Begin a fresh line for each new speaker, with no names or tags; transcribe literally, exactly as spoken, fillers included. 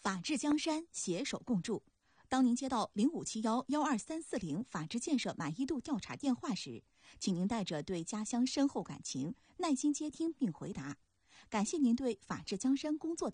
法治江山，携手共筑。当您接到零五七幺幺二三四零法治建设满意度调查电话时，请您带着对家乡深厚感情，耐心接听并回答。感谢您对法治江山工作的